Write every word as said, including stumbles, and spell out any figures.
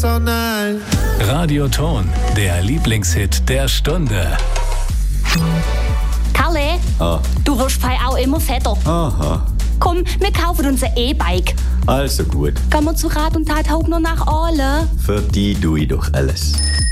so nice. Radioton, der Lieblingshit der Stunde. Kalle, Ah. du wirst fei auch immer fetter. Aha, Komm, wir kaufen uns ein E-Bike. also gut. Gehen wir zu Rat und Tat Hauptner nach Aale. Für die tue ich doch alles.